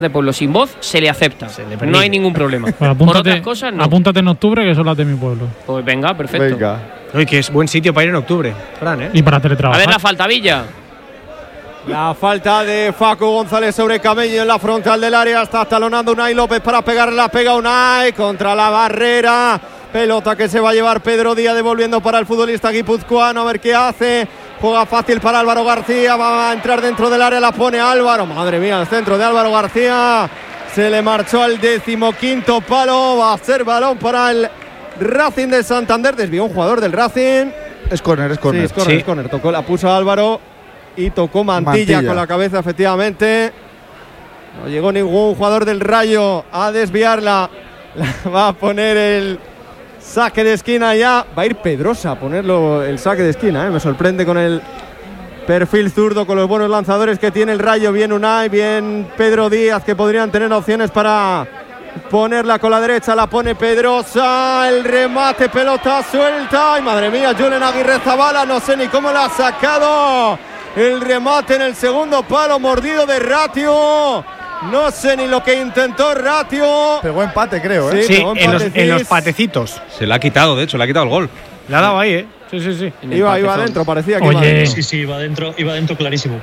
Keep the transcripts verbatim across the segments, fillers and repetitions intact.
de pueblo sin voz se le acepta, se le no hay ningún problema. Pues apúntate, por otras cosas no. Apúntate en octubre, que son las de mi pueblo. Pues venga, perfecto. Venga. Uy, que es buen sitio para ir en octubre, Fran, ¿eh? Y para teletrabajar. A ver la falta, Villa. La falta de Facu González sobre Camello en la frontal del área. Está talonando Unai López para pegarle. La pega Unai contra la barrera. Pelota que se va a llevar Pedro Díaz, devolviendo para el futbolista guipuzcoano. A ver qué hace. Juega fácil para Álvaro García. Va a entrar dentro del área. La pone Álvaro. Madre mía, el centro de Álvaro García. Se le marchó al decimoquinto palo. Va a ser balón para el Racing de Santander. Desvió un jugador del Racing. Es córner, es córner. Sí, es córner, sí. es córner. Tocó, la puso Álvaro y tocó Mantilla, Mantilla con la cabeza, efectivamente. No llegó ningún jugador del Rayo a desviarla. La va a poner el saque de esquina ya. Va a ir Pedrosa a ponerlo el saque de esquina, ¿eh? Me sorprende con el perfil zurdo, con los buenos lanzadores que tiene el Rayo. Bien Unai, bien Pedro Díaz, que podrían tener opciones para ponerla con la derecha. La pone Pedrosa, el remate, pelota suelta. Ay, madre mía, Julen Aguirre Zabala, no sé ni cómo la ha sacado. El remate en el segundo palo, mordido de Ratio. No sé ni lo que intentó Ratio. Pegó empate, creo, ¿eh? Sí, sí en, los, en los patecitos. Se le ha quitado, de hecho, le ha quitado el gol. Le ha dado ahí, ¿eh? Sí, sí, sí. Iba, iba adentro, parecía que Oye. iba adentro. Sí, sí, iba adentro, iba adentro clarísimo.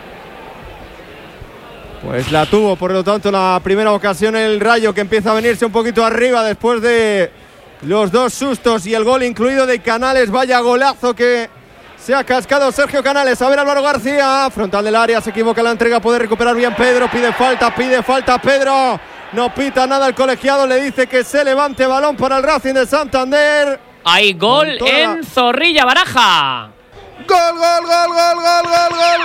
Pues la tuvo, por lo tanto, la primera ocasión el Rayo, que empieza a venirse un poquito arriba después de los dos sustos y el gol incluido de Canales. Vaya golazo que se ha cascado Sergio Canales. A ver Álvaro García, frontal del área, se equivoca la entrega, puede recuperar bien Pedro, pide falta, pide falta Pedro. No pita nada el colegiado, le dice que se levante, balón para el Racing de Santander. Hay gol en Zorrilla Baraja. Gol, gol, gol, gol, gol, gol, gol,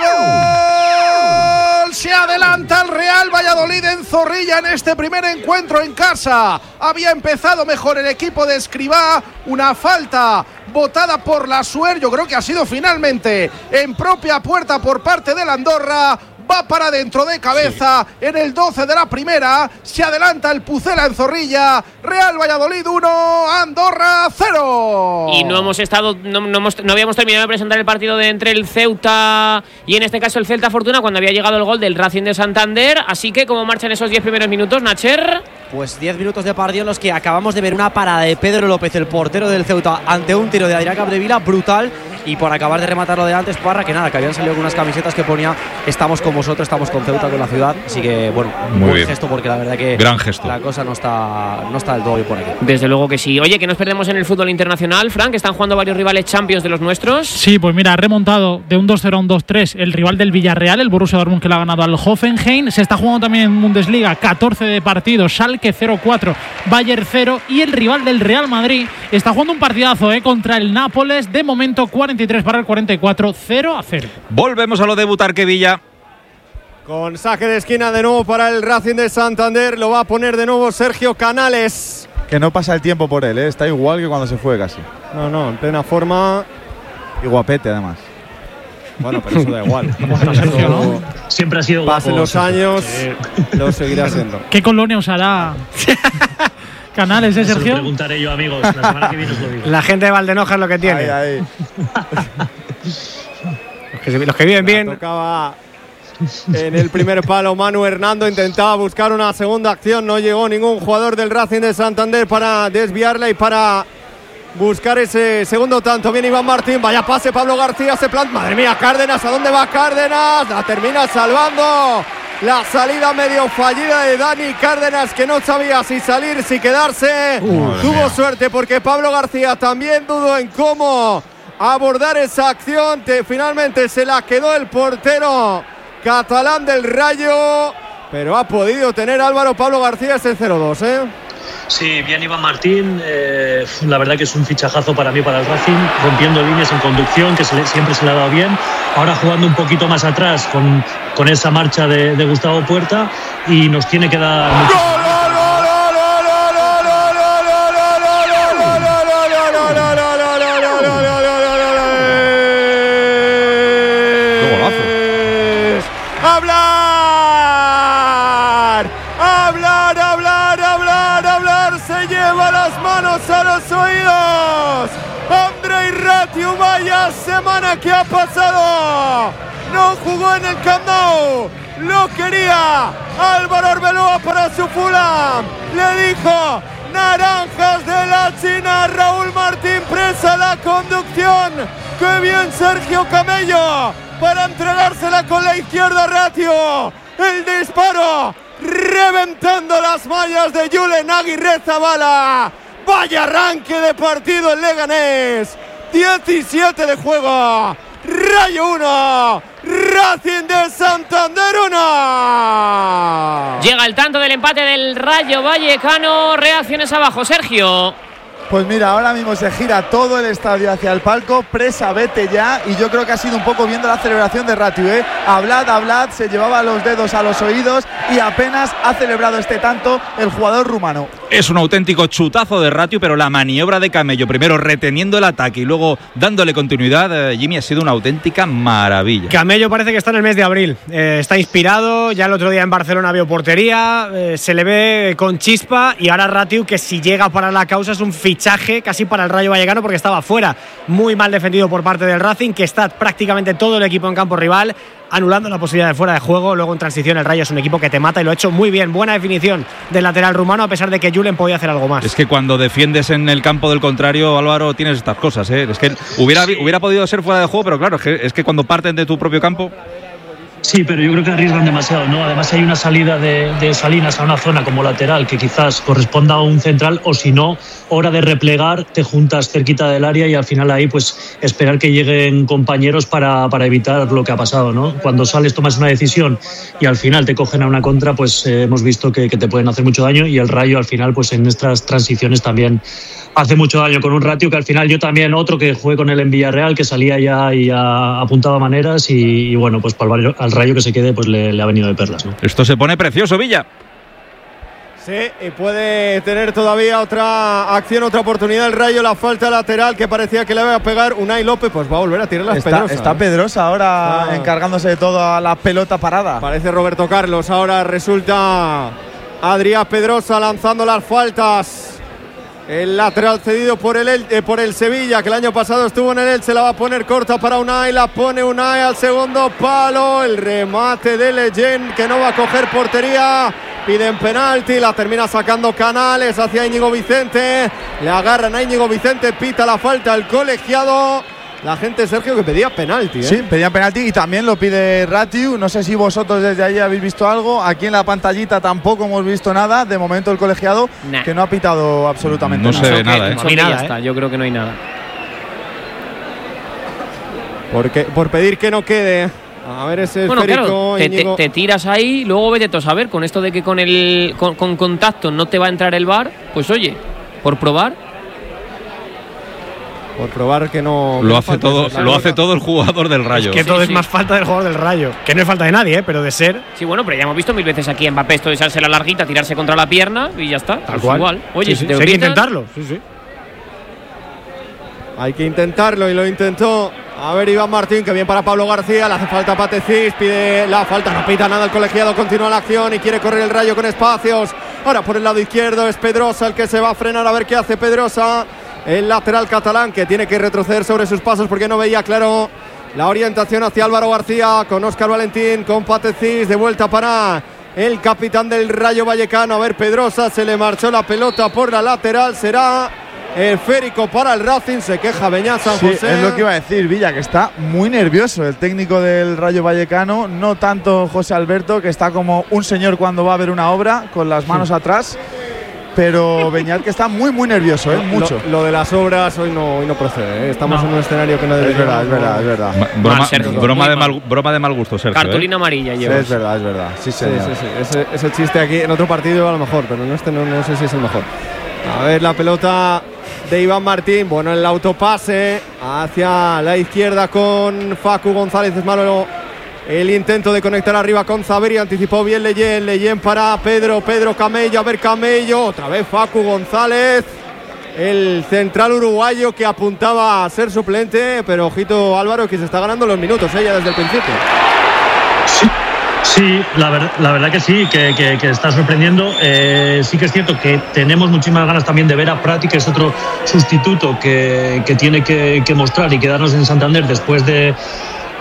gol. Se adelanta el Real Valladolid en Zorrilla en este primer encuentro en casa. Había empezado mejor el equipo de Escribá. Una falta botada por la Suer. Yo creo que ha sido finalmente en propia puerta por parte del Andorra. Va para dentro de cabeza, sí. En el doce de la primera. Se adelanta el Pucela en Zorrilla. Real Valladolid uno, Andorra cero. Y no hemos estado, no, no, hemos, no habíamos terminado de presentar el partido de entre el Ceuta y en este caso el Celta Fortuna cuando había llegado el gol del Racing de Santander. Así que, ¿cómo marchan esos diez primeros minutos, Nacher? Pues diez minutos de partido en los que acabamos de ver una parada de Pedro López, el portero del Ceuta, ante un tiro de Adrián Capdevila brutal. Y por acabar de rematarlo de antes, Parra, que nada, que habían salido con unas camisetas que ponía estamos con vosotros, estamos con Ceuta, con la ciudad. Así que, bueno, muy buen bien. gesto, porque la verdad que gran gesto. La cosa no está, no está del todo bien por aquí. Desde luego que sí. Oye, que nos perdemos en el fútbol internacional, Frank, que están jugando varios rivales Champions de los nuestros. Sí, pues mira, ha remontado de un dos cero a un dos tres el rival del Villarreal, el Borussia Dortmund, que le ha ganado al Hoffenheim. Se está jugando también en Bundesliga, catorce de partidos, Schalke cero cuatro, Bayern cero. Y el rival del Real Madrid está jugando un partidazo eh, contra el Nápoles. De momento, cuarenta y tres para el cuarenta y cuatro, cero a cero. Volvemos a lo de Butarque Villa. Con saque de esquina de nuevo para el Racing de Santander. Lo va a poner de nuevo Sergio Canales. Que no pasa el tiempo por él, ¿eh? Está igual que cuando se fue casi. No, no, en plena forma. Y guapete, además. Bueno, pero eso da igual. Sergio, ¿no? Siempre ha sido guapo. Pasen los años, sí. Lo seguirá siendo. ¿Qué colonia usará Canales, eh, Sergio? Se lo preguntaré yo, amigos. La semana que viene os lo digo. La gente de Valdenoja es lo que tiene. Ahí, ahí. los, que, los que viven bien. Tocaba en el primer palo Manu Hernando, intentaba buscar una segunda acción, no llegó ningún jugador del Racing de Santander para desviarla y para buscar ese segundo tanto. Bien Iván Martín, vaya pase Pablo García, se planta, madre mía, Cárdenas, ¿a dónde va Cárdenas? La termina salvando. La salida medio fallida de Dani Cárdenas, que no sabía si salir, si quedarse. Uh, Tuvo mía. suerte porque Pablo García también dudó en cómo abordar esa acción. Te, finalmente se la quedó el portero catalán del Rayo, pero ha podido tener Álvaro Pablo García ese cero dos, ¿eh? Sí, bien Iván Martín, eh, la verdad que es un fichajazo para mí, para el Racing, rompiendo líneas en conducción, que se le, siempre se le ha dado bien, ahora jugando un poquito más atrás con, con esa marcha de, de Gustavo Puerta, y nos tiene que dar mucho. ¡Hablar! ¡Hablar, hablar, hablar, hablar! Se lleva las manos a los oídos. Andrei Ratiu, vaya semana que ha pasado. No jugó en el Camp Nou. lo quería Álvaro Arbeloa para su Fulham. Le dijo: naranjas de la China. Raúl Martín presa la conducción. ¡Qué bien Sergio Camello! Para entregársela con la izquierda Ratio. El disparo reventando las mallas de Julen Aguirre Zabala. Vaya arranque de partido en Leganés. diecisiete de juego. Rayo uno, Racing de Santander uno. Llega el tanto del empate del Rayo Vallecano. Reacciones abajo, Sergio. Pues mira, ahora mismo se gira todo el estadio hacia el palco, presa, vete ya, y yo creo que ha sido un poco viendo la celebración de Ratio, ¿eh? Hablad, hablad, se llevaba los dedos a los oídos y apenas ha celebrado este tanto el jugador rumano. Es un auténtico chutazo de Ratio, pero la maniobra de Camello, primero reteniendo el ataque y luego dándole continuidad, eh, Jimmy, ha sido una auténtica maravilla. Camello parece que está en el mes de abril, eh, está inspirado, ya el otro día en Barcelona vio portería, eh, se le ve con chispa, y ahora Ratio, que si llega para la causa es un fichaje casi para el Rayo Vallecano, porque estaba fuera, muy mal defendido por parte del Racing, que está prácticamente todo el equipo en campo rival, anulando la posibilidad de fuera de juego. Luego en transición el Rayo es un equipo que te mata y lo ha hecho muy bien. Buena definición del lateral rumano, a pesar de que Julen podía hacer algo más. Es que cuando defiendes en el campo del contrario, Álvaro, tienes estas cosas, ¿eh? Es que hubiera, hubiera podido ser fuera de juego, pero claro, es que, es que cuando parten de tu propio campo... Sí, pero yo creo que arriesgan demasiado, ¿no? Además hay una salida de, de Salinas a una zona como lateral que quizás corresponda a un central, o si no, hora de replegar, te juntas cerquita del área y al final ahí pues esperar que lleguen compañeros para, para evitar lo que ha pasado, ¿no? Cuando sales tomas una decisión y al final te cogen a una contra, pues eh, hemos visto que, que te pueden hacer mucho daño, y el Rayo al final pues en estas transiciones también hace mucho daño con un Ratio que al final yo también, otro que jugué con él en Villarreal, que salía ya y ya apuntaba maneras, y, y bueno, pues para el, al Rayo que se quede pues le, le ha venido de perlas, ¿no? Esto se pone precioso, Villa. Sí, y puede tener todavía otra acción, otra oportunidad el Rayo. La falta lateral que parecía que le iba a pegar Unai López, pues va a volver a tirar las está, Pedrosa. Está Pedrosa ahora ah. encargándose de toda la pelota parada. Parece Roberto Carlos, ahora resulta Adrián Pedrosa lanzando las faltas. El lateral cedido por el, eh, por el Sevilla, que el año pasado estuvo en el Elche, la va a poner corta para Unai, la pone Unai al segundo palo, el remate de Leyen, que no va a coger portería, piden penalti, la termina sacando Canales hacia Íñigo Vicente, le agarran a Íñigo Vicente, pita la falta el colegiado. La gente, Sergio, que pedía penalti, ¿eh? Sí, pedía penalti y también lo pide Ratio. No sé si vosotros desde allí habéis visto algo. Aquí en la pantallita tampoco hemos visto nada. De momento el colegiado, nah, que no ha pitado absolutamente no nada. No se ve nada, ¿eh? No hay nada, está. Yo creo que no hay nada. Porque, por pedir que no quede. A ver ese bueno, esférico, claro, te, te, te tiras ahí, luego vete tú a saber. Con esto de que con el con, con contacto no te va a entrar el V A R, pues oye, por probar. Por probar que no. Lo hace todo, lo hace todo el jugador del Rayo. Es que todo sí, es sí. más falta del jugador del Rayo. Que no es falta de nadie, ¿eh? Pero de ser. Sí, bueno, pero ya hemos visto mil veces aquí en Mbappé esto de echarse la larguita, tirarse contra la pierna y ya está. Tal pues cual. Igual. Oye, sí, si sí. te lo Hay que pitan, intentarlo. Sí, sí. Hay que intentarlo y lo intentó. A ver, Iván Martín, que bien para Pablo García. Le hace falta a Patecís, pide la falta, no pita nada el colegiado. Continúa la acción y quiere correr el Rayo con espacios. Ahora por el lado izquierdo es Pedrosa el que se va a frenar. A ver qué hace Pedrosa. El lateral catalán, que tiene que retroceder sobre sus pasos porque no veía claro la orientación hacia Álvaro García, con Óscar Valentín, con Patecís, de vuelta para el capitán del Rayo Vallecano. A ver, Pedrosa, se le marchó la pelota por la lateral, será esférico para el Racing, se queja Beñat San José. Sí, es lo que iba a decir, Villa, que está muy nervioso el técnico del Rayo Vallecano, no tanto José Alberto, que está como un señor cuando va a ver una obra, con las manos sí. atrás. Pero Beñat, que está muy, muy nervioso, ¿eh? Mucho. Lo, lo de las obras hoy no, hoy no procede, ¿eh? Estamos no. en un escenario que no debe. Es verdad, es verdad, es verdad. Ma, broma, mal, Sergio, broma, de mal, broma de mal gusto, Sergio. Cartulina ¿eh? amarilla, sí, es verdad, es verdad. Sí, sí, sí, sí, sí. Ese, ese chiste aquí en otro partido a lo mejor, pero en este no, no sé si es el mejor. A ver la pelota de Iván Martín. Bueno, el autopase hacia la izquierda con Facu González. Es malo el intento de conectar arriba con Zaveri. Anticipó bien Leyen. Leyen para Pedro. Pedro Camello. A ver Camello. Otra vez Facu González. El central uruguayo que apuntaba a ser suplente. Pero ojito Álvaro, que se está ganando los minutos ella desde el principio. Sí. Sí, la, ver, la verdad que sí, que, que, que está sorprendiendo. Eh, sí que es cierto que tenemos muchísimas ganas también de ver a Prati, que es otro sustituto que, que tiene que, que mostrar y quedarnos en Santander después de,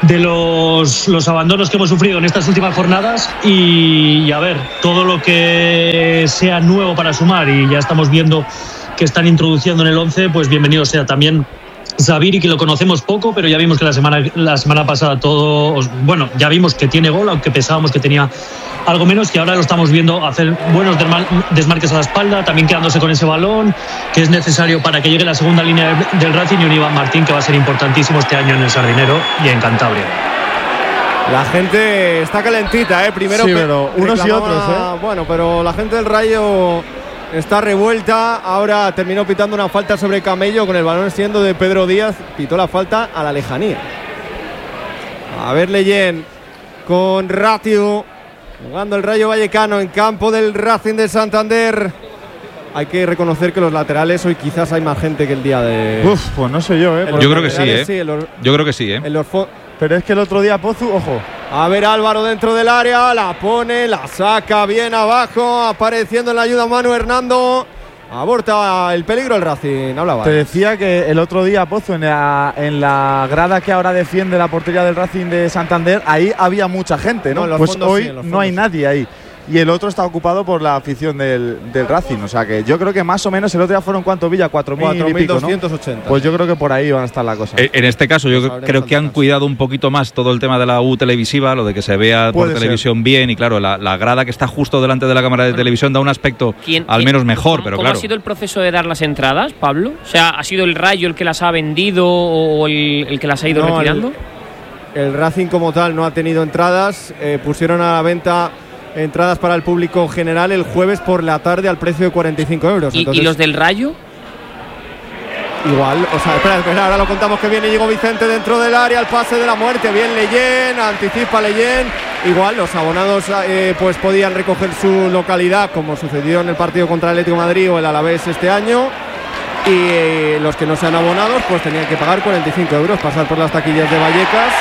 de los, los abandonos que hemos sufrido en estas últimas jornadas y, y a ver, todo lo que sea nuevo para sumar, y ya estamos viendo que están introduciendo en el once, pues bienvenido sea también Zaviri, que lo conocemos poco, pero ya vimos que la semana, la semana pasada todo, bueno, ya vimos que tiene gol, aunque pensábamos que tenía algo menos, que ahora lo estamos viendo hacer buenos desmarques a la espalda, también quedándose con ese balón, que es necesario para que llegue la segunda línea del Racing, y un Iván Martín que va a ser importantísimo este año en el Sardinero y en Cantabria. La gente está calentita, ¿eh? Primero, sí, pero unos y otros, ¿eh? Bueno, pero la gente del Rayo está revuelta. Ahora terminó pitando una falta sobre Camello, con el balón siendo de Pedro Díaz. Pitó la falta a la lejanía. A ver, Leyen con Ratio, jugando el Rayo Vallecano en campo del Racing de Santander. Hay que reconocer que los laterales hoy quizás hay más gente que el día de... Uf, pues no sé yo, ¿eh? Yo creo que sí, ¿eh? Sí, los, yo creo que sí, ¿eh? En los fo- Pero es que el otro día Pozu, ojo. A ver, Álvaro dentro del área, la pone, la saca bien abajo, apareciendo en la ayuda Manu Hernando. Aborta el peligro el Racing. Hablaba. Te decía que el otro día Pozu, en la, en la grada que ahora defiende la portería del Racing de Santander, ahí había mucha gente, ¿no? No, pues fondos, hoy sí, no hay nadie ahí. Y el otro está ocupado por la afición del, del Racing. O sea que yo creo que más o menos el otro día fueron, ¿cuánto, Villa? cuatro mil doscientos ochenta. ¿no? Pues yo creo que por ahí van a estar la cosa. En este caso yo pues creo que han cuidado un poquito más todo el tema de la U televisiva, lo de que se vea por televisión ser. bien, y claro, la, la grada que está justo delante de la cámara de bueno, televisión da un aspecto ¿quién, al menos mejor, ¿cómo, pero ¿cómo claro. ha sido el proceso de dar las entradas, Pablo? O sea, ¿ha sido el Rayo el que las ha vendido o el, el que las ha ido no, retirando? El, el Racing como tal no ha tenido entradas, eh, pusieron a la venta entradas para el público general el jueves por la tarde al precio de cuarenta y cinco euros. ¿Y, Entonces, ¿y los del Rayo? Igual, o sea, espera, espera, ahora lo contamos que viene Diego Vicente dentro del área, el pase de la muerte, bien Leyen, anticipa Leyen. Igual los abonados eh, pues podían recoger su localidad, como sucedió en el partido contra el Atlético de Madrid o el Alavés este año. Y eh, los que no sean abonados pues tenían que pagar cuarenta y cinco euros, pasar por las taquillas de Vallecas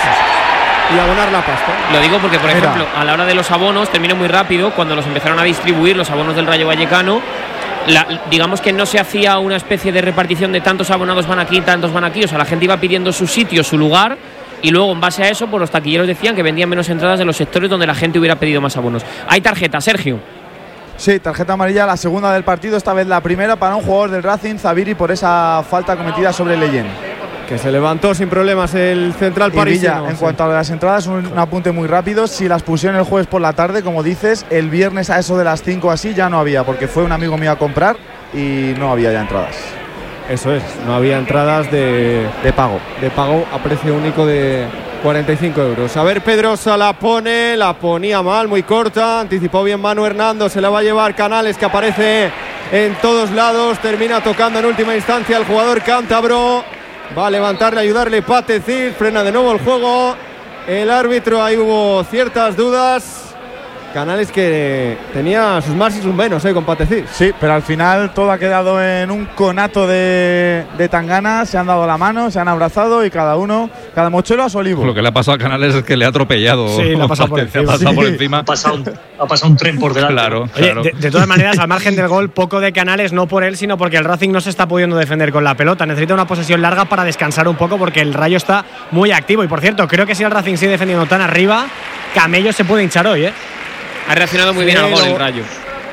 y abonar la pasta. Lo digo porque, por Era. ejemplo, a la hora de los abonos, termino muy rápido, cuando los empezaron a distribuir, los abonos del Rayo Vallecano, la, digamos que no se hacía una especie de repartición de tantos abonados van aquí, tantos van aquí, o sea, la gente iba pidiendo su sitio, su lugar, y luego en base a eso, pues los taquilleros decían que vendían menos entradas de los sectores donde la gente hubiera pedido más abonos. Hay tarjeta, Sergio. Sí, tarjeta amarilla, la segunda del partido, esta vez la primera para un jugador del Racing, Zaviri, por esa falta cometida sobre Leyen. Que se levantó sin problemas el central parisino. En sí. cuanto a las entradas, un, un apunte muy rápido. Si las pusieron el jueves por la tarde, como dices, el viernes a eso de las cinco así ya no había, porque fue un amigo mío a comprar y no había ya entradas. Eso es, no había entradas de, de pago. De pago a precio único de cuarenta y cinco euros. A ver, Pedrosa la pone, la ponía mal, muy corta. Anticipó bien Manu Hernando, se la va a llevar Canales, que aparece en todos lados. Termina tocando en última instancia al jugador cántabro. Va a levantarle, ayudarle Patecil, frena de nuevo el juego. El árbitro, ahí hubo ciertas dudas. Canales que tenía sus más y sus menos, ¿eh? Con Patecil. Sí, pero al final todo ha quedado en un conato de, de tangana. Se han dado la mano, se han abrazado y cada uno, cada mochero a su olivo. Lo que le ha pasado a Canales es que le ha atropellado. Sí, le ha pasado por encima. Ha pasado sí. por encima. Ha pasado un, ha pasado un tren por delante. Claro, Oye, claro. De, de todas maneras, al margen del gol, poco de Canales, no por él, sino porque el Racing no se está pudiendo defender con la pelota. Necesita una posesión larga para descansar un poco, porque el Rayo está muy activo. Y por cierto, creo que si el Racing sigue defendiendo tan arriba, Camello se puede hinchar hoy, ¿eh? Ha reaccionado muy Sí, bien al gol lo... el Rayo.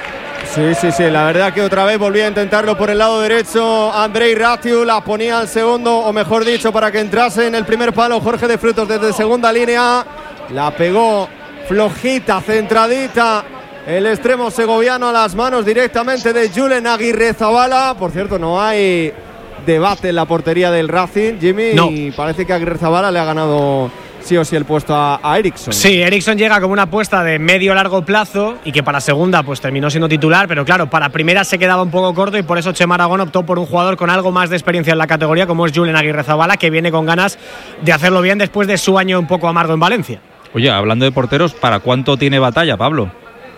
Sí, sí, sí, la verdad que otra vez volvía a intentarlo por el lado derecho Andrei Ratiu, la ponía al segundo, o mejor dicho, para que entrase en el primer palo Jorge de Frutos desde segunda línea. La pegó flojita, centradita, el extremo segoviano a las manos directamente de Julen Aguirrezabala. Por cierto, no hay debate en la portería del Racing, Jimmy, no. Y parece que Aguirrezabala le ha ganado sí o sí el puesto a, a Eriksson. Sí, Eriksson llega como una apuesta de medio largo plazo y que para segunda pues terminó siendo titular, pero claro, para primera se quedaba un poco corto y por eso Chema Aragón optó por un jugador con algo más de experiencia en la categoría, como es Julen Aguirrezabala, que viene con ganas de hacerlo bien después de su año un poco amargo en Valencia. Oye, hablando de porteros, ¿para cuánto tiene batalla, Pablo?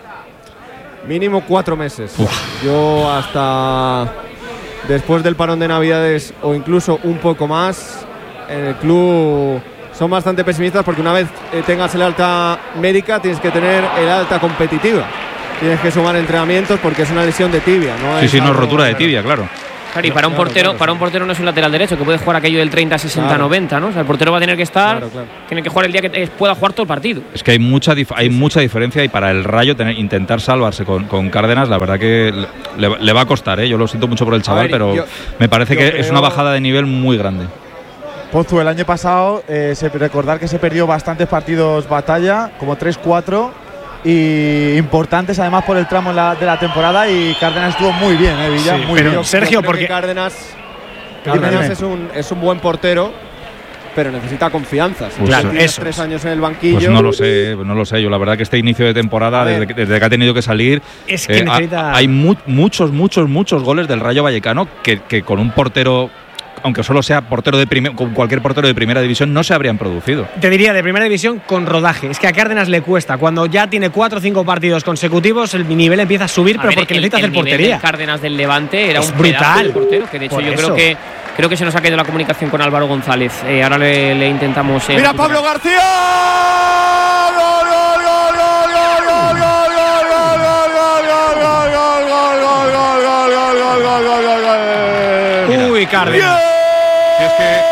Mínimo cuatro meses. Uf. Yo hasta después del parón de Navidades o incluso un poco más, en el club son bastante pesimistas porque una vez tengas el alta médica tienes que tener el alta competitiva. Tienes que sumar entrenamientos porque es una lesión de tibia, ¿no? Sí, es sí, no, algo, rotura de bueno, tibia, claro. Claro, y para un Claro, portero, claro, para un portero no es un lateral derecho, que puede jugar aquello del treinta, sesenta, noventa, ¿no? O sea, el portero va a tener que estar, Claro, claro. tiene que jugar el día que pueda jugar todo el partido. Es que hay mucha dif- hay mucha diferencia y para el Rayo tener, intentar salvarse con, con Cárdenas, la verdad que le, le va a costar, ¿eh? Yo lo siento mucho por el chaval, ver, pero yo- me parece yo que creo- es una bajada de nivel muy grande. Pozu, el año pasado, eh, se, recordar que se perdió bastantes partidos batalla, como tres cuatro, y importantes además por el tramo en la- de la temporada, y Cárdenas estuvo muy bien, ¿eh, Villa? Sí, muy pero bien. Sergio, Yo creo porque que Cárdenas, Cárdenas. Cárdenas es, un, es un buen portero, pero necesita confianza. Si Claro, tienes eso tres es. años en el banquillo. Pues no lo sé, no lo sé. Yo la verdad que este inicio de temporada, A ver. desde que, desde que ha tenido que salir, Es que eh, necesita- ha- hay mu- muchos, muchos, muchos goles del Rayo Vallecano que, que con un portero, aunque solo sea portero de primer, con cualquier portero de primera división, no se habrían producido. te diría de primera división con rodaje. Es que a Cárdenas le cuesta. Cuando ya tiene cuatro o cinco partidos consecutivos, el nivel empieza a subir, A pero ver, porque el, necesita el hacer nivel portería. del Cárdenas del Levante era Es un brutal. pedazo de portero, que de hecho Por yo eso. creo que creo que se nos ha caído la comunicación con Álvaro González. Eh, ahora le, le intentamos. eh, Mira recuperar. Pablo García. Gol, gol, gol, gol, gol, gol, gol, gol, gol, gol, gol, gol, gol, gol, gol. Uy, Cárdenas. Si es que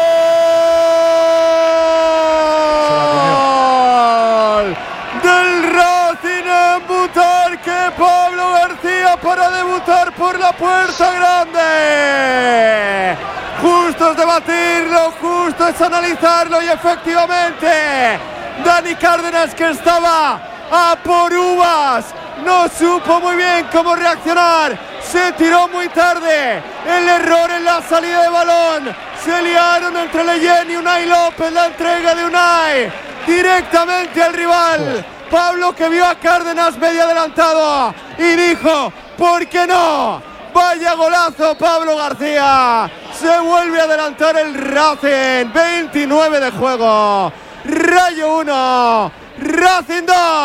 Gol del Racing en Butarque. Pablo García para debutar por la puerta grande. Justo es debatirlo, justo es analizarlo, y efectivamente Dani Cárdenas, que estaba a por uvas, no supo muy bien cómo reaccionar, se tiró muy tarde, el error en la salida de balón, se liaron entre Leyen y Unai López, la entrega de Unai directamente al rival. Pablo, que vio a Cárdenas medio adelantado y dijo: ¿por qué no? Vaya golazo, Pablo García. Se vuelve a adelantar el Racing. veintinueve de juego. Rayo uno, Racing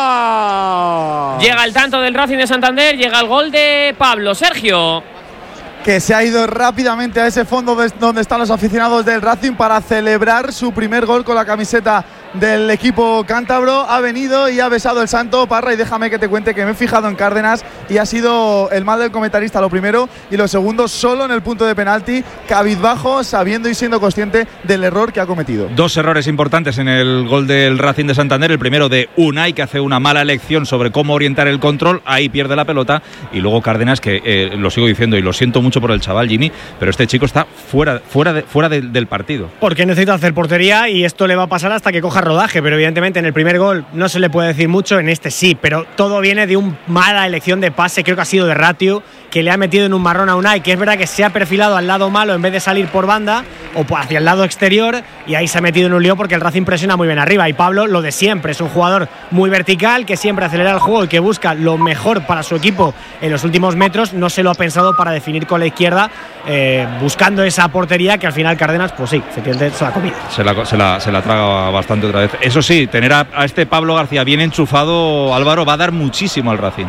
dos. Llega el tanto del Racing de Santander, llega el gol de Pablo. Sergio. Que se ha ido rápidamente a ese fondo de- donde están los aficionados del Racing para celebrar su primer gol con la camiseta del equipo cántabro. Ha venido y ha besado el santo, Parra, y déjame que te cuente que me he fijado en Cárdenas y ha sido el mal del comentarista lo primero, y lo segundo solo en el punto de penalti, cabizbajo, sabiendo y siendo consciente del error que ha cometido. dos errores importantes en el gol del Racing de Santander. El primero de Unai, que hace una mala elección sobre cómo orientar el control, ahí pierde la pelota, y luego Cárdenas, que eh, lo sigo diciendo y lo siento mucho por el chaval Jimmy, pero este chico está fuera, fuera, de, fuera de- del partido. Porque necesita hacer portería y esto le va a pasar hasta que coja rodaje, pero evidentemente en el primer gol no se le puede decir mucho, en este sí, pero todo viene de una mala elección de pase, creo que ha sido de Ratiu, que le ha metido en un marrón a Unai, que es verdad que se ha perfilado al lado malo en vez de salir por banda o hacia el lado exterior, y ahí se ha metido en un lío porque el Racing presiona muy bien arriba, y Pablo, lo de siempre, es un jugador muy vertical, que siempre acelera el juego y que busca lo mejor para su equipo en los últimos metros. No se lo ha pensado para definir con la izquierda, eh, buscando esa portería que al final Cárdenas, pues sí, efectivamente se la ha comido. Se la, se, la, se la traga bastante otra vez. Eso sí, tener a, a este Pablo García bien enchufado, Álvaro, va a dar muchísimo al Racing.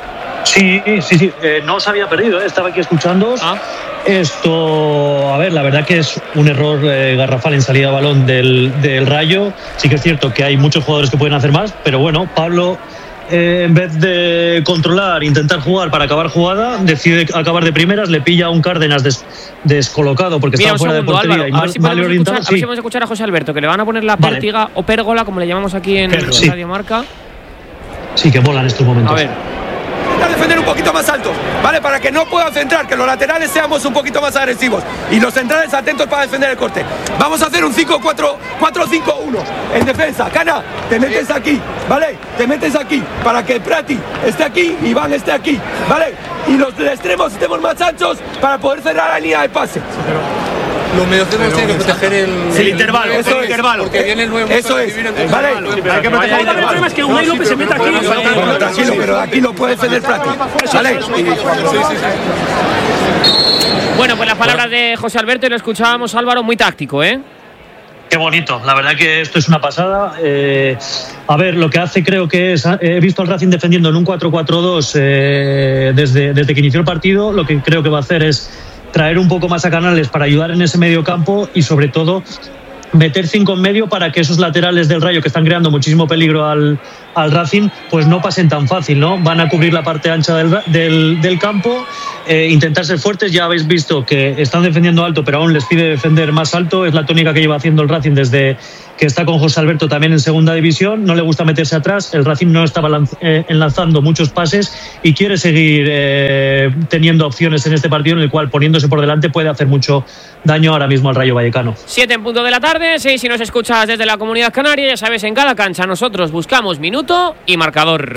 Sí, sí, sí. Eh, no os había perdido, ¿eh? Estaba aquí escuchándoos. Ah. Esto, a ver, la verdad que es un error eh, garrafal en salida de balón del, del Rayo. Sí que es cierto que hay muchos jugadores que pueden hacer más, pero bueno, Pablo, eh, en vez de controlar, intentar jugar para acabar jugada, decide acabar de primeras, le pilla a un Cárdenas des, descolocado porque Mira, estaba un fuera segundo, de portería Álvaro, y a ver mal, si mal podemos orientado. escuchar, a ver si Sí. podemos escuchar a José Alberto, que le van a poner la Vale. pértiga o pérgola, como le llamamos aquí en Sí. Radio Marca. Sí, que mola en estos momentos. A ver. Intentar defender un poquito más altos, ¿vale? Para que no puedan centrar, que los laterales seamos un poquito más agresivos y los centrales atentos para defender el corte. Vamos a hacer un cinco cuatro cinco uno en defensa. Cana, te metes aquí, ¿vale? Te metes aquí para que Prati esté aquí y Iván esté aquí, ¿vale? Y los extremos estemos más anchos para poder cerrar la línea de pase. Los mediocentros tienen que proteger el, el intervalo, eso es el intervalo. Porque viene el nuevo Eso es, vale. Hay que proteger el intervalo. El problema es que Unai López se mete aquí. Bueno, tranquilo, pero aquí lo puede defender Prati, ¿vale? Bueno, pues las palabras de José Alberto, y lo escuchábamos, Álvaro, muy táctico, ¿eh? Qué bonito, la verdad que esto es una pasada. Eh, a ver, lo que hace creo que es, he visto al Racing defendiendo en un cuatro cuatro dos eh, desde, desde que inició el partido. Lo que creo que va a hacer es traer un poco más a Canales para ayudar en ese medio campo y sobre todo meter cinco en medio para que esos laterales del Rayo, que están creando muchísimo peligro al, al Racing, pues no pasen tan fácil, ¿no? Van a cubrir la parte ancha del, del, del campo, eh, intentar ser fuertes. Ya habéis visto que están defendiendo alto, pero aún les pide defender más alto. Es la tónica que lleva haciendo el Racing desde que está con José Alberto también en segunda división. No le gusta meterse atrás. El Racing no estaba lanz, eh, enlazando muchos pases y quiere seguir eh, teniendo opciones en este partido, en el cual poniéndose por delante puede hacer mucho daño ahora mismo al Rayo Vallecano. Siete en punto de la tarde, seis si nos escuchas desde la Comunidad Canaria. Ya sabes, en cada cancha nosotros buscamos minuto y marcador.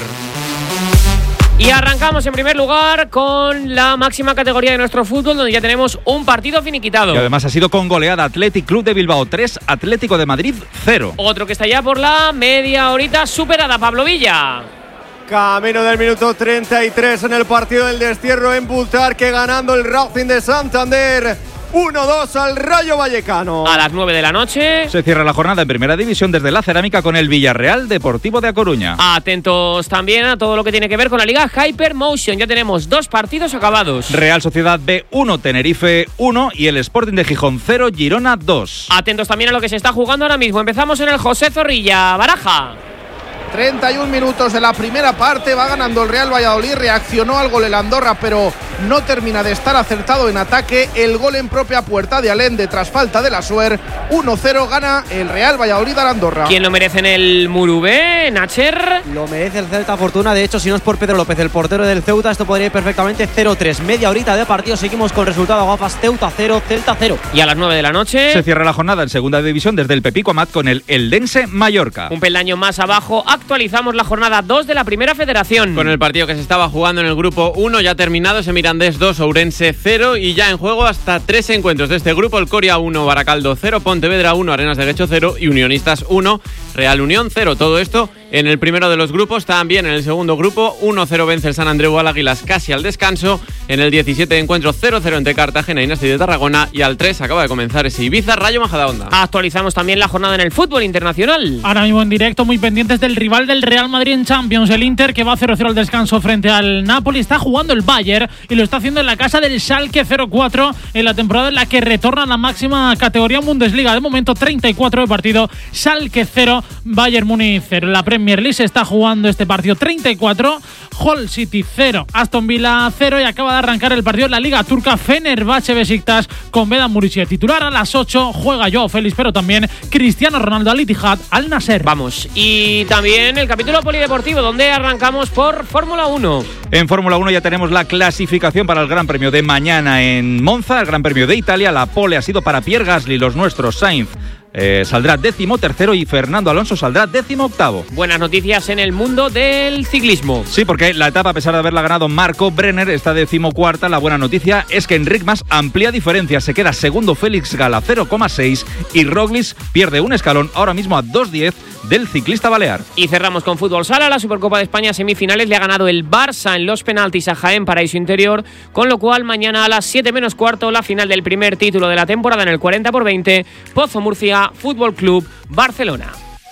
Y arrancamos en primer lugar con la máxima categoría de nuestro fútbol, donde ya tenemos un partido finiquitado. Y además ha sido con goleada. Athletic Club de Bilbao tres, Atlético de Madrid cero. Otro que está ya por la media horita superada, Pablo Villa. Camino del minuto treinta y tres en el partido del destierro en Butarque, ganando el Racing de Santander uno dos al Rayo Vallecano. A las nueve de la noche se cierra la jornada en primera división desde la Cerámica con el Villarreal Deportivo de A Coruña. Atentos también a todo lo que tiene que ver con la Liga Hypermotion. Ya tenemos dos partidos acabados. Real Sociedad B uno, Tenerife uno y el Sporting de Gijón cero, Girona dos. Atentos también a lo que se está jugando ahora mismo. Empezamos en el José Zorrilla, Baraja. treinta y un minutos de la primera parte, va ganando el Real Valladolid, reaccionó al gol el Andorra, pero no termina de estar acertado en ataque. El gol en propia puerta de Allende tras falta de la Suer, uno cero gana el Real Valladolid al Andorra. ¿Quién lo merece en el Murubé, Nacher? Lo merece el Celta Fortuna, de hecho si no es por Pedro López, el portero del Ceuta, esto podría ir perfectamente cero tres. Media horita de partido, seguimos con resultado gafas, Ceuta cero, Celta cero. Y a las nueve de la noche se cierra la jornada en segunda división desde el Pepico Amat con el Eldense Mallorca. Un peldaño más abajo, actualizamos la jornada dos de la Primera Federación. Con el partido que se estaba jugando en el grupo uno ya terminado, ese Mirandés dos, Ourense cero, y ya en juego hasta tres encuentros de este grupo: el Coria uno, Baracaldo cero, Pontevedra uno, Arenas de Guecho cero y Unionistas uno, Real Unión cero. Todo esto en el primero de los grupos. También en el segundo grupo, uno cero vence el San Andreu al Águilas casi al descanso. En el diecisiete de encuentro, cero cero entre Cartagena y Nasti de Tarragona, y al tres acaba de comenzar ese Ibiza Rayo Majadahonda. Actualizamos también la jornada en el fútbol internacional. Ahora mismo en directo, muy pendientes del rival del Real Madrid en Champions, el Inter, que va cero cero al descanso frente al Napoli. Está jugando el Bayern y lo está haciendo en la casa del Schalke cero cuatro, en la temporada en la que retorna a la máxima categoría Bundesliga. De momento treinta y cuatro de partido, Schalke cero, Bayern Múnich cero. La Premier League se está jugando este partido treinta y cuatro, Hull City cero, Aston Villa cero, y acaba de arrancar el partido en la Liga Turca, Fenerbahce Besiktas con Vedan Murici titular. A las ocho juega Joao Félix, pero también Cristiano Ronaldo al Ittihad al Nasser. Vamos, y también el capítulo polideportivo, donde arrancamos por Fórmula uno. En Fórmula uno ya tenemos la clasificación para el Gran Premio de mañana en Monza, el Gran Premio de Italia. La pole ha sido para Pierre Gasly, los nuestros. Sainz Eh, saldrá décimo tercero y Fernando Alonso saldrá décimo octavo. Buenas noticias en el mundo del ciclismo. Sí, porque la etapa, a pesar de haberla ganado Marco Brenner, está décimo cuarta. La buena noticia es que Enric Mas amplía diferencias, se queda segundo Félix Gala cero coma seis y Roglic pierde un escalón ahora mismo a dos diez del ciclista balear. Y cerramos con fútbol sala. La Supercopa de España semifinales le ha ganado el Barça en los penaltis a Jaén Paraíso Interior, con lo cual mañana a las siete menos cuarto la final del primer título de la temporada en el cuarenta por veinte, Pozo Murcia Fútbol Club Barcelona.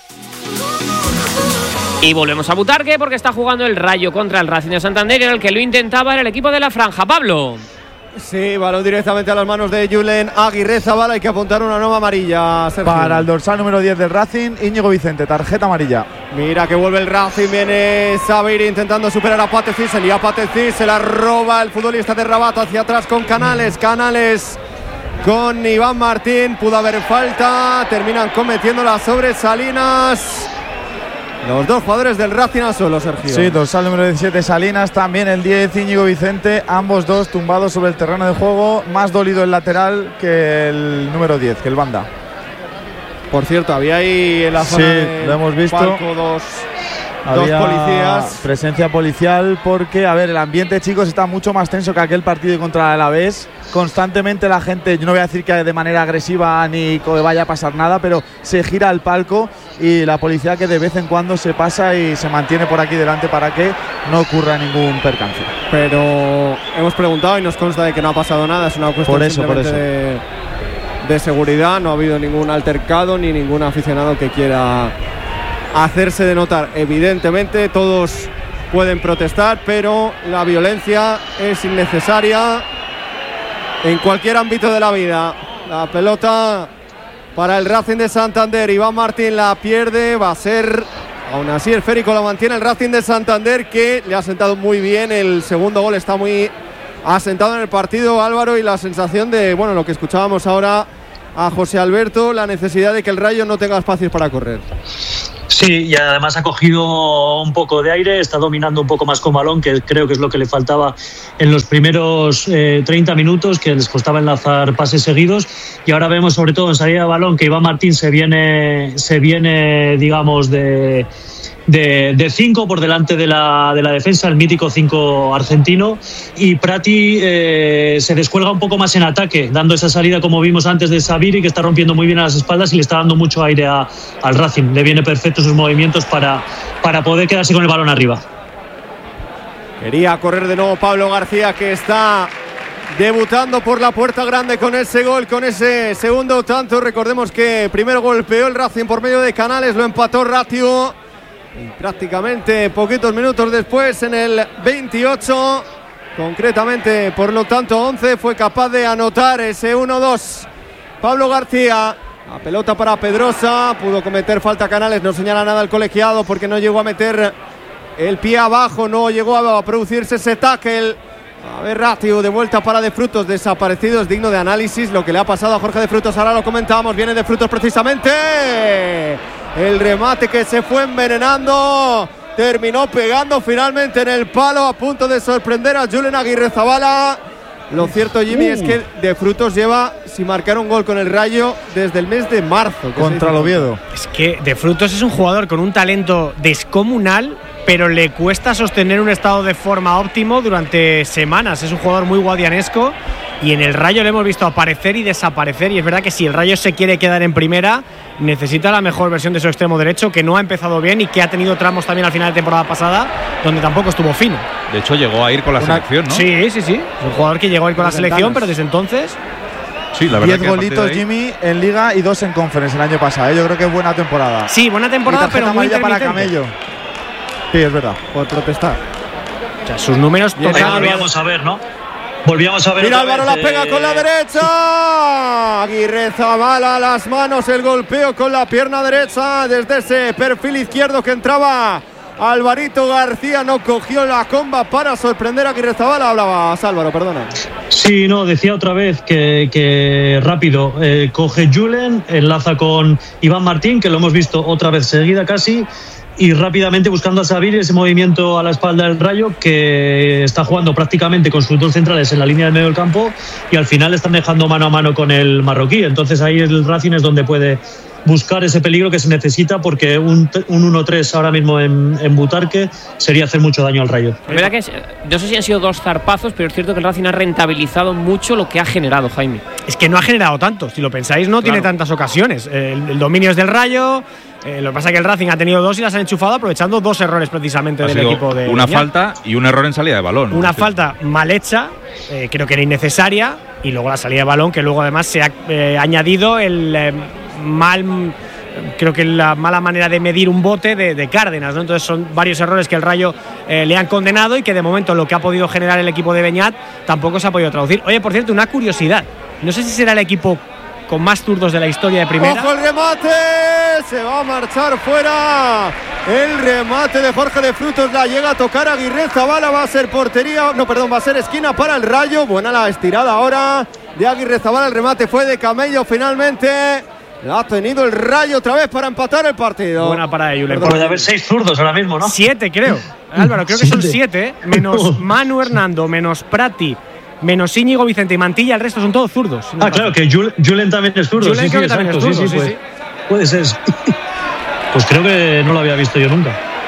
Y volvemos a Butarque porque está jugando el Rayo contra el Racing de Santander, en el que lo intentaba era el equipo de la Franja. Pablo. Sí, balón directamente a las manos de Julen Aguirre Zabala. Hay que apuntar una nueva amarilla, Sergio. Para el dorsal número diez del Racing, Íñigo Vicente, tarjeta amarilla. Mira que vuelve el Racing, viene Sabiri intentando superar a Pate Cissel, y a Pate Cissel se la roba el futbolista de Rabat hacia atrás con Canales. Canales con Iván Martín, pudo haber falta, terminan cometiéndola sobre Salinas. Los dos jugadores del Racing a solo, Sergio. Sí, dorsal número diecisiete Salinas, también el diez Íñigo Vicente, ambos dos tumbados sobre el terreno de juego, más dolido el lateral que el número diez, que el banda. Por cierto, había ahí en la zona, sí, de lo hemos visto. Palco dos, dos Había policías. Presencia policial porque, a ver, el ambiente, chicos, está mucho más tenso que aquel partido contra el Alavés. Constantemente la gente, yo no voy a decir que de manera agresiva ni que vaya a pasar nada, pero se gira el palco y la policía que de vez en cuando se pasa y se mantiene por aquí delante para que no ocurra ningún percance. Pero hemos preguntado y nos consta de que no ha pasado nada, es una cuestión por eso, por eso. De, de seguridad, no ha habido ningún altercado ni ningún aficionado que quiera hacerse de notar. Evidentemente todos pueden protestar, pero la violencia es innecesaria en cualquier ámbito de la vida. La pelota para el Racing de Santander. Iván Martín la pierde, va a ser, aún así esférico, la mantiene el Racing de Santander, que le ha sentado muy bien. El segundo gol está muy asentado en el partido, Álvaro, y la sensación de, bueno, lo que escuchábamos ahora a José Alberto, la necesidad de que el Rayo no tenga espacios para correr. Sí, y además ha cogido un poco de aire, está dominando un poco más con balón, que creo que es lo que le faltaba en los primeros eh, treinta minutos, que les costaba enlazar pases seguidos, y ahora vemos sobre todo en salida de balón que Iván Martín se viene, se viene digamos, de... de cinco por delante de la, de la defensa, el mítico cinco argentino, y Prati eh, se descuelga un poco más en ataque, dando esa salida como vimos antes de Sabiri, que está rompiendo muy bien a las espaldas y le está dando mucho aire a, al Racing. Le viene perfecto sus movimientos para, para poder quedarse con el balón arriba. Quería correr de nuevo Pablo García, que está debutando por la puerta grande con ese gol, con ese segundo tanto. Recordemos que primero golpeó el Racing por medio de Canales, lo empató Ratio. Y prácticamente poquitos minutos después, en el veintiocho, concretamente por lo tanto once, fue capaz de anotar ese uno dos. Pablo García, la pelota para Pedrosa, pudo cometer falta Canales, no señala nada el colegiado porque no llegó a meter el pie abajo, no llegó a producirse ese tackle. A ver, Ratio de vuelta para De Frutos, desaparecido, es digno de análisis lo que le ha pasado a Jorge De Frutos, ahora lo comentábamos, viene De Frutos precisamente. El remate que se fue envenenando, terminó pegando finalmente en el palo, a punto de sorprender a Julen Aguirrezabala. Lo cierto, Jimmy, uh. es que De Frutos lleva sin marcar un gol con el Rayo desde el mes de marzo. Contra el Oviedo. Es que De Frutos es un jugador con un talento descomunal, pero le cuesta sostener un estado de forma óptimo durante semanas. Es un jugador muy guadianesco y en el Rayo le hemos visto aparecer y desaparecer, y es verdad que si el Rayo se quiere quedar en primera, necesita la mejor versión de su extremo derecho, que no ha empezado bien y que ha tenido tramos también al final de temporada pasada donde tampoco estuvo fino. De hecho llegó a ir con la Una... selección, ¿no? Sí, sí, sí, es un jugador que llegó a ir con las la selección, pero desde entonces... Sí, la verdad diez golitos, ahí... Jimmy, en Liga y dos en Conference el año pasado, ¿eh? Yo creo que es buena temporada. Sí, buena temporada, pero muy para Camello. Sí, es verdad, por protestar. O sea, sus números tocan. Volvíamos a ver, ¿no? Volvíamos a ver. Mira, Álvaro la pega con la derecha. Aguirrezabala a las manos, el golpeo con la pierna derecha desde ese perfil izquierdo que entraba Alvarito García. No cogió la comba para sorprender a Aguirrezabala. Hablabas, Álvaro, perdona. Sí, no, decía otra vez que, que rápido eh, coge Julen, enlaza con Iván Martín, que lo hemos visto otra vez seguida casi, y rápidamente buscando a Sabir ese movimiento a la espalda del Rayo, que está jugando prácticamente con sus dos centrales en la línea del medio del campo, y al final están dejando mano a mano con el marroquí. Entonces ahí el Racing es donde puede buscar ese peligro que se necesita, porque un, un uno tres ahora mismo en, en Butarque sería hacer mucho daño al Rayo. La verdad que es, no sé si han sido dos zarpazos, pero es cierto que el Racing ha rentabilizado mucho lo que ha generado, Jaime. Es que no ha generado tanto, si lo pensáis, no claro. tiene tantas ocasiones. El, el dominio es del Rayo. Eh, lo que pasa es que el Racing ha tenido dos y las han enchufado, aprovechando dos errores precisamente ha del equipo de una Beñat. Falta y un error en salida de balón. Una sí. falta mal hecha, eh, creo que era innecesaria, y luego la salida de balón, que luego además se ha eh, añadido el eh, mal, creo que la mala manera de medir un bote de, de Cárdenas, ¿no? Entonces son varios errores que el Rayo eh, le han condenado, y que de momento lo que ha podido generar el equipo de Beñat tampoco se ha podido traducir. Oye, por cierto, una curiosidad, no sé si será el equipo con más zurdos de la historia de primera. ¡Ojo el remate! Se va a marchar fuera. El remate de Jorge De Frutos la llega a tocar Aguirrezabala. Va a ser portería, no, perdón, va a ser esquina para el Rayo. Buena la estirada ahora de Aguirrezabala. El remate fue de Camello finalmente. La ha tenido el Rayo otra vez para empatar el partido. Buena para ello. Puede haber seis zurdos ahora mismo, ¿no? Siete, creo. Álvaro, creo que son siete. Menos Manu Hernando, menos Prati, menos Íñigo, Vicente y Mantilla, el resto son todos zurdos. Ah, claro, que Julen también es zurdo. Julen sí, sí, también es zurdo, sí, sí, puede, sí. puede ser. Pues creo que no lo había visto yo nunca.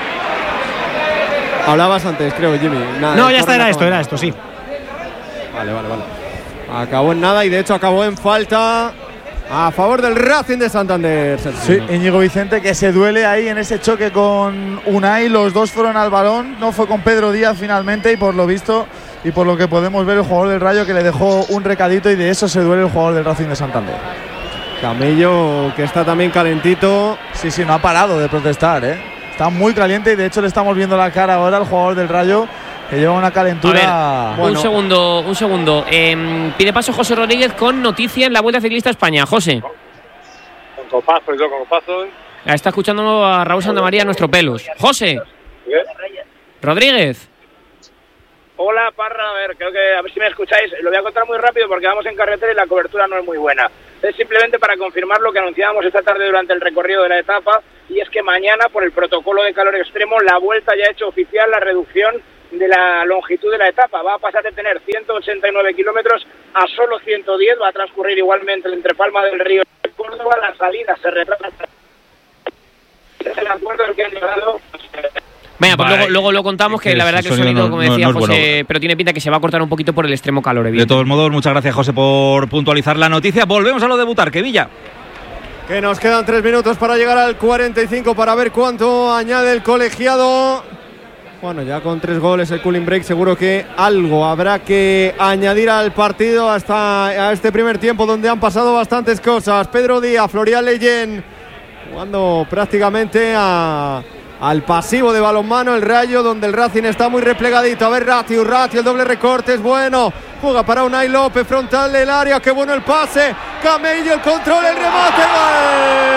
Hablabas antes, creo, Jimmy. Nada, no, ya está, era esto, era esto, sí. Vale, vale, vale. Acabó en nada y de hecho acabó en falta a favor del Racing de Santander. Sí, Íñigo Vicente, que se duele ahí en ese choque con Unai. Los dos fueron al balón, no fue con Pedro Díaz finalmente, y por lo visto y por lo que podemos ver, el jugador del Rayo que le dejó un recadito, y de eso se duele el jugador del Racing de Santander. Camello, que está también calentito. Sí, sí, no ha parado de protestar, ¿eh? Está muy caliente, y de hecho le estamos viendo la cara ahora al jugador del Rayo, que lleva una calentura. A ver, bueno. Un segundo, un segundo. Eh, pide paso José Rodríguez con noticia en la Vuelta Ciclista a España. José. copazos y todo, con copazos. Está escuchando a Raúl Santamaría, nuestro pelos. José. ¿Qué? Rodríguez. Hola, Parra, a ver, creo que a ver si me escucháis. Lo voy a contar muy rápido porque vamos en carretera y la cobertura no es muy buena. Es simplemente para confirmar lo que anunciábamos esta tarde durante el recorrido de la etapa, y es que mañana, por el protocolo de calor extremo, la Vuelta ya ha hecho oficial la reducción de la longitud de la etapa. Va a pasar de tener ciento ochenta y nueve kilómetros a solo ciento diez. Va a transcurrir igualmente entre Palma del Río y Córdoba. La salida se retrasa. Es el acuerdo al que han llegado. Venga, pues vale. luego, luego lo contamos, que Sí, la verdad sí, que el sonido, no, como no, decía no es José, bueno. pero tiene pinta que se va a cortar un poquito por el extremo calor, De evidente. todos modos, muchas gracias, José, por puntualizar la noticia. Volvemos a lo de Butarque, Villa. Que nos quedan tres minutos para llegar al cuarenta y cinco para ver cuánto añade el colegiado. Bueno, ya con tres goles el cooling break, seguro que algo habrá que añadir al partido hasta a este primer tiempo donde han pasado bastantes cosas. Pedro Díaz, Florian Leyen jugando prácticamente a, al pasivo de balonmano, el Rayo, donde el Racing está muy replegadito. A ver, Ratiu, Ratiu, el doble recorte es bueno. Juega para Unai López, frontal del área, qué bueno el pase. Camello, el control, el remate, gol.